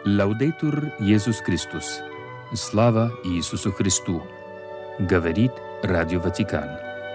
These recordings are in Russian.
Лаудейтур Иисус Христос. Слава Иисусу Христу. Говорит Радио Ватикан.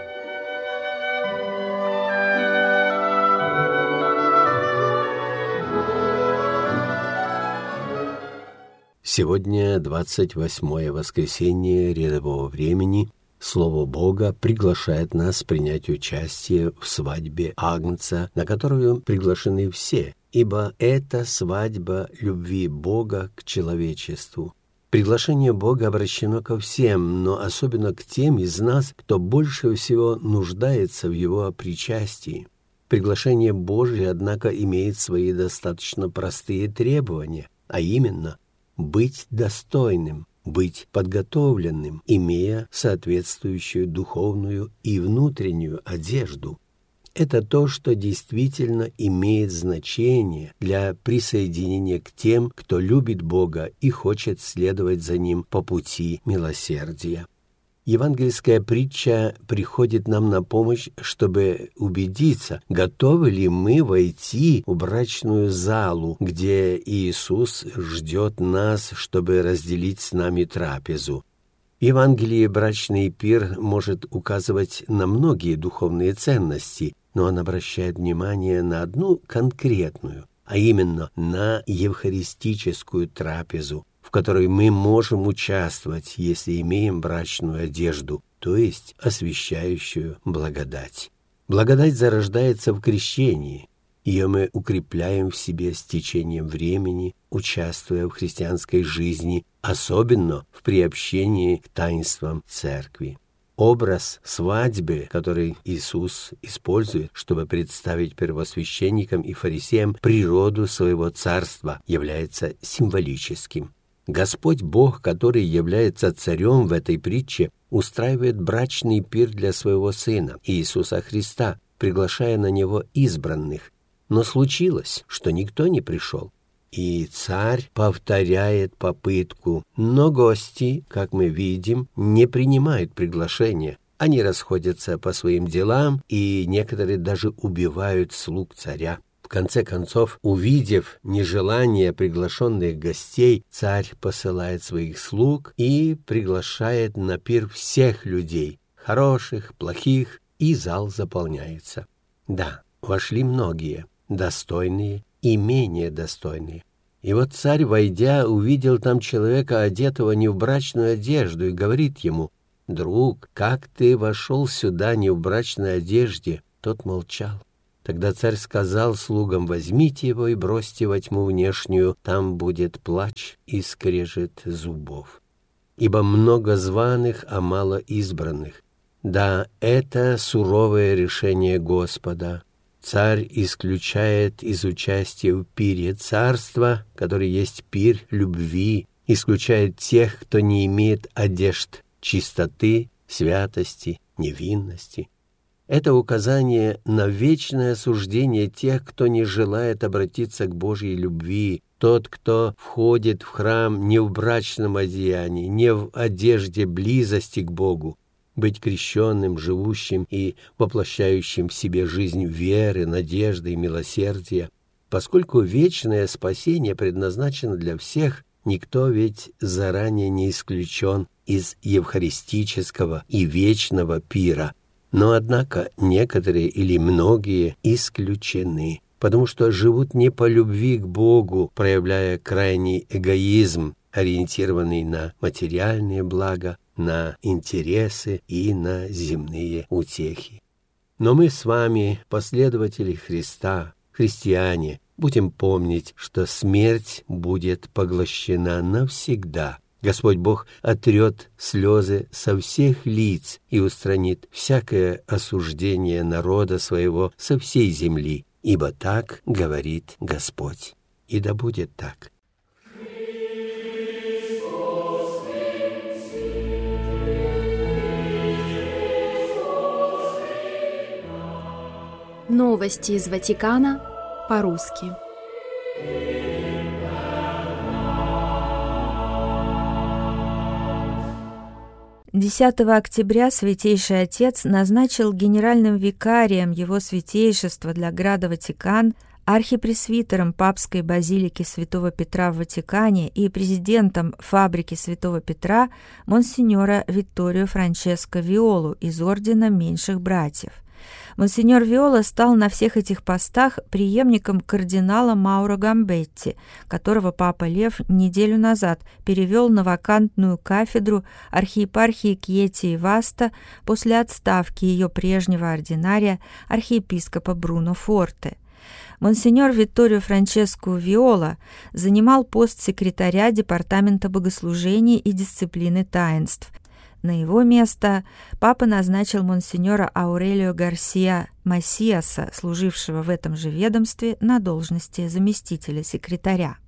Сегодня 28-е воскресенье рядового времени. Слово Бога приглашает нас принять участие в свадьбе Агнца, на которую приглашены все, ибо это свадьба любви Бога к человечеству. Приглашение Бога обращено ко всем, но особенно к тем из нас, кто больше всего нуждается в его причастии. Приглашение Божье, однако, имеет свои достаточно простые требования, а именно быть достойным, быть подготовленным, имея соответствующую духовную и внутреннюю одежду. Это то, что действительно имеет значение для присоединения к тем, кто любит Бога и хочет следовать за Ним по пути милосердия. Евангельская притча приходит нам на помощь, чтобы убедиться, готовы ли мы войти в брачную залу, где Иисус ждет нас, чтобы разделить с нами трапезу. В Евангелии брачный пир может указывать на многие духовные ценности, но он обращает внимание на одну конкретную, а именно на евхаристическую трапезу, в которой мы можем участвовать, если имеем брачную одежду, то есть освящающую благодать. Благодать зарождается в крещении. Ее мы укрепляем в себе с течением времени, участвуя в христианской жизни, особенно в приобщении к таинствам Церкви. Образ свадьбы, который Иисус использует, чтобы представить первосвященникам и фарисеям природу своего царства, является символическим. Господь Бог, который является царем в этой притче, устраивает брачный пир для своего Сына, Иисуса Христа, приглашая на него избранных. Но случилось, что никто не пришел. И царь повторяет попытку, но гости, как мы видим, не принимают приглашения. Они расходятся по своим делам, и некоторые даже убивают слуг царя. В конце концов, увидев нежелание приглашенных гостей, царь посылает своих слуг и приглашает на пир всех людей, хороших, плохих, и зал заполняется. Да, вошли многие, достойные и менее достойные. И вот царь, войдя, увидел там человека, одетого не в брачную одежду, и говорит ему: «Друг, как ты вошел сюда не в брачной одежде?» Тот молчал. Тогда царь сказал слугам: «Возьмите его и бросьте во тьму внешнюю, там будет плач и скрежет зубов. Ибо много званых, а мало избранных». Да, это суровое решение Господа. Царь исключает из участия в пире царства, который есть пир любви, исключает тех, кто не имеет одежд чистоты, святости, невинности. Это указание на вечное осуждение тех, кто не желает обратиться к Божьей любви, тот, кто входит в храм не в брачном одеянии, не в одежде близости к Богу. Быть крещенным, живущим и воплощающим в себе жизнь веры, надежды и милосердия. Поскольку вечное спасение предназначено для всех, никто ведь заранее не исключен из евхаристического и вечного пира. Но, однако, некоторые или многие исключены, потому что живут не по любви к Богу, проявляя крайний эгоизм, ориентированный на материальные блага, на интересы и на земные утехи. Но мы с вами, последователи Христа, христиане, будем помнить, что смерть будет поглощена навсегда. Господь Бог отрет слезы со всех лиц и устранит всякое осуждение народа своего со всей земли, ибо так говорит Господь. И да будет так. Новости из Ватикана по-русски. «10 октября Святейший Отец назначил генеральным викарием Его Святейшества для Града Ватикан архипресвитером папской базилики Святого Петра в Ватикане и президентом фабрики Святого Петра монсеньора Витторио Франческо Виолу из Ордена Меньших Братьев. Монсеньор Виола стал на всех этих постах преемником кардинала Мауро Гамбетти, которого папа Лев неделю назад перевел на вакантную кафедру архиепархии Кьети и Васта после отставки ее прежнего ординария архиепископа Бруно Форте. Монсеньор Витторио Франческо Виола занимал пост секретаря Департамента богослужений и дисциплины таинств. На его место папа назначил монсеньора Аурелио Гарсия Масиаса, служившего в этом же ведомстве, на должности заместителя секретаря.